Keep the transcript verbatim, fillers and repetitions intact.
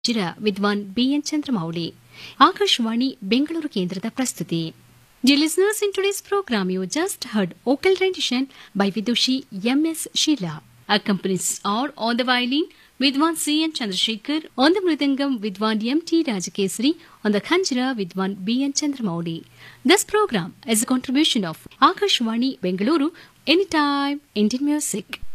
ಚಿರ ವಿದ್ವಾನ್ ಬಿಎನ್ ಚಂದ್ರಮೌಳಿ ಆಕಾಶವಾಣಿ ಬೆಂಗಳೂರು ಕೇಂದ್ರದ ಪ್ರಸ್ತುತಿ. Dear listeners, in today's program you just heard vocal rendition by Vidushi M S Sheila. Accompanies are on the violin Vidwan C N Chandrasekhar, on the mridangam Vidwan M T Rajakesari, on the khanjira Vidwan B N Chandramouli. This program is a contribution of Akashwani Bengaluru, Anytime Indian Music.